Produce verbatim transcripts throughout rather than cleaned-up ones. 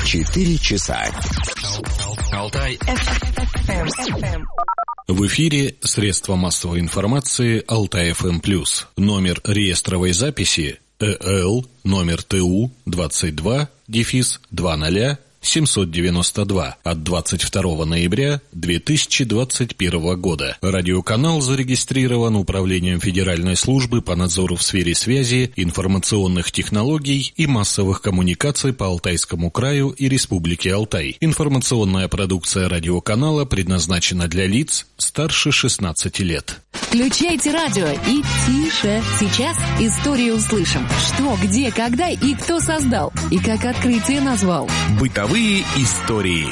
Четыре часа. Алтай эф эм. В эфире средства массовой информации Алтай эф эм плюс. Номер реестровой записи ЭЛ номер ТУ двадцать два дефис двадцать семьсот девяносто два от двадцать второго ноября две тысячи двадцать первого года. Радиоканал зарегистрирован Управлением Федеральной службы по надзору в сфере связи, информационных технологий и массовых коммуникаций по Алтайскому краю и Республике Алтай. Информационная продукция радиоканала предназначена для лиц старше шестнадцати лет. Включайте радио и тише. Сейчас историю услышим. Что, где, когда и кто создал. И как открытие назвал. Бытовые истории.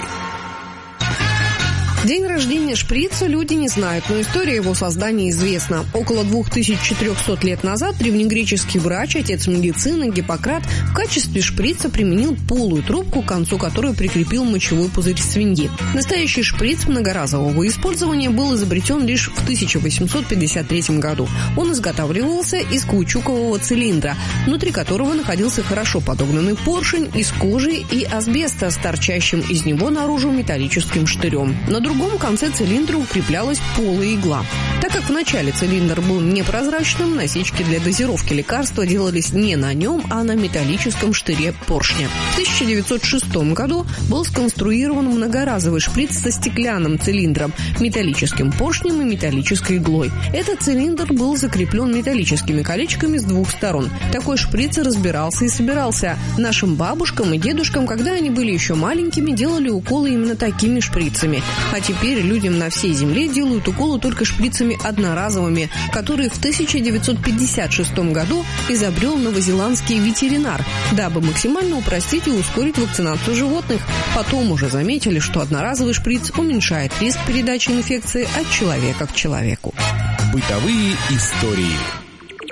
День рождения шприца люди не знают, но история его создания известна. Около две тысячи четырехсот лет назад древнегреческий врач, отец медицины Гиппократ в качестве шприца применил полую трубку, к концу которой прикрепил мочевой пузырь свиньи. Настоящий шприц многоразового использования был изобретен лишь в тысяча восемьсот пятьдесят третьем году. Он изготавливался из каучукового цилиндра, внутри которого находился хорошо подогнанный поршень из кожи и асбеста с торчащим из него наружу металлическим штырем. На В другом конце цилиндра укреплялась полая игла. Так как вначале цилиндр был непрозрачным, насечки для дозировки лекарства делались не на нем, а на металлическом штыре поршня. В тысяча девятьсот шестом году был сконструирован многоразовый шприц со стеклянным цилиндром, металлическим поршнем и металлической иглой. Этот цилиндр был закреплен металлическими колечками с двух сторон. Такой шприц разбирался и собирался. Нашим бабушкам и дедушкам, когда они были еще маленькими, делали уколы именно такими шприцами. А теперь людям на всей земле делают уколы только шприцами одноразовыми, которые в тысяча девятьсот пятьдесят шестом году изобрел новозеландский ветеринар, дабы максимально упростить и ускорить вакцинацию животных. Потом уже заметили, что одноразовый шприц уменьшает риск передачи инфекции от человека к человеку. Бытовые истории.